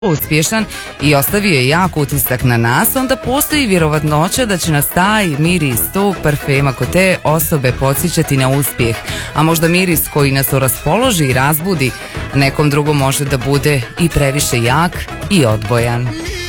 uspješan i ostavio je jak utisak na nas, onda postoji vjerovatnoća da će nas taj miris tog parfema kod te osobe podsjećati na uspjeh, a možda miris koji nas raspoloži i razbudi nekom drugom može da bude i previše jak i odbojan.